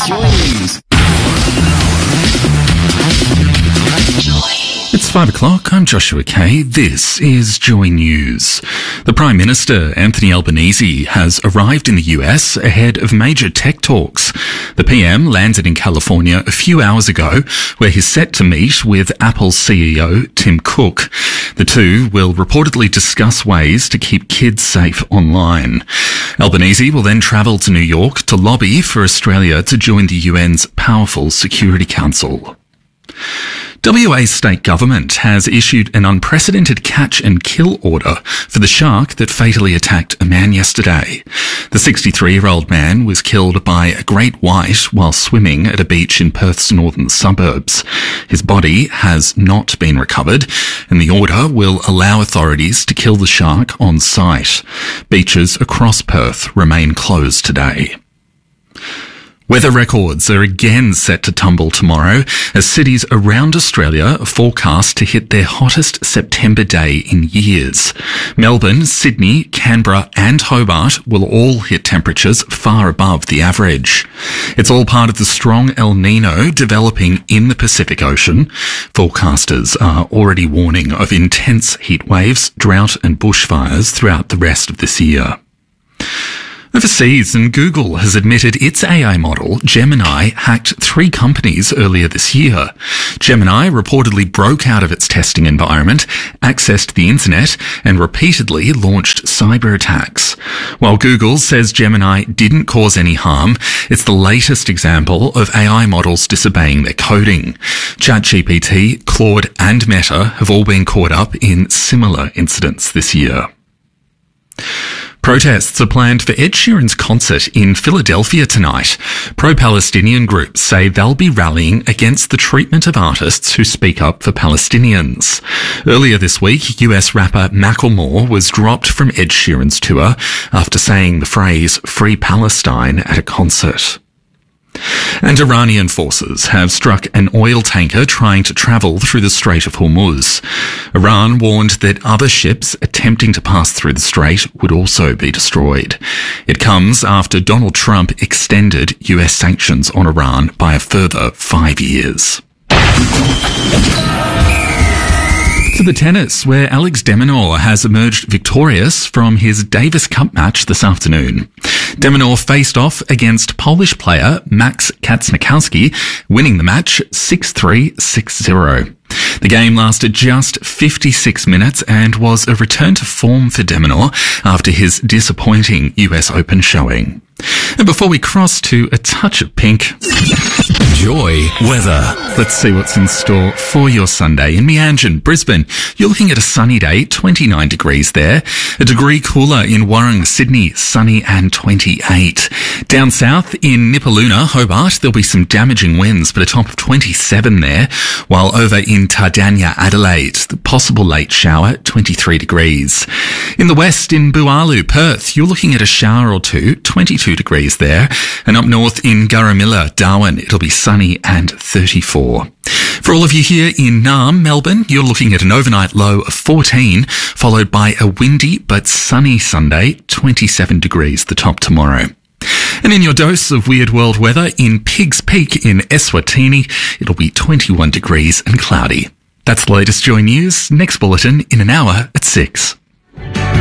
Joy News. It's 5 o'clock. I'm Joshua Kay. This is Joy News. The Prime Minister, Anthony Albanese, has arrived in the US ahead of major tech talks. The PM landed in California a few hours ago, where he's set to meet with Apple CEO Tim Cook. The two will reportedly discuss ways to keep kids safe online. Albanese will then travel to New York to lobby for Australia to join the UN's powerful Security Council. WA state government has issued an unprecedented catch and kill order for the shark that fatally attacked a man yesterday. The 63-year-old man was killed by a great white while swimming at a beach in Perth's northern suburbs. His body has not been recovered, and the order will allow authorities to kill the shark on site. Beaches across Perth remain closed today. Weather records are again set to tumble tomorrow as cities around Australia are forecast to hit their hottest September day in years. Melbourne, Sydney, Canberra and Hobart will all hit temperatures far above the average. It's all part of the strong El Nino developing in the Pacific Ocean. Forecasters are already warning of intense heat waves, drought and bushfires throughout the rest of this year. Overseas, and Google has admitted its AI model, Gemini, hacked 3 companies earlier this year. Gemini reportedly broke out of its testing environment, accessed the internet, and repeatedly launched cyber attacks. While Google says Gemini didn't cause any harm, it's the latest example of AI models disobeying their coding. ChatGPT, Claude, and Meta have all been caught up in similar incidents this year. Protests are planned for Ed Sheeran's concert in Philadelphia tonight. Pro-Palestinian groups say they'll be rallying against the treatment of artists who speak up for Palestinians. Earlier this week, US rapper Macklemore was dropped from Ed Sheeran's tour after saying the phrase "Free Palestine" at a concert. And Iranian forces have struck an oil tanker trying to travel through the Strait of Hormuz. Iran warned that other ships attempting to pass through the strait would also be destroyed. It comes after Donald Trump extended US sanctions on Iran by a further 5 years. To the tennis, where Alex de Minaur has emerged victorious from his Davis Cup match this afternoon. De Minaur faced off against Polish player Max Kacnikowski, winning the match 6-3, 6-0. The game lasted just 56 minutes and was a return to form for de Minaur after his disappointing US Open showing. And before we cross to a touch of pink, Joy weather. Let's see what's in store for your Sunday. In Meanjin, Brisbane, you're looking at a sunny day, 29 degrees there. A degree cooler in Warrang, Sydney, sunny and 28. Down south in Nipaluna, Hobart, there'll be some damaging winds, but a top of 27 there. While over in Tardania, Adelaide, the possible late shower, 23 degrees. In the west, in Bualu, Perth, you're looking at a shower or two, 22 degrees there. And up north in Garamilla, Darwin, it'll be sunny and 34. For all of you here in Naarm, Melbourne, you're looking at an overnight low of 14, followed by a windy but sunny Sunday, 27 degrees the top tomorrow. And in your dose of weird world weather, in Pigs Peak in Eswatini, it'll be 21 degrees and cloudy. That's the latest Joy News. Next bulletin in an hour at 6.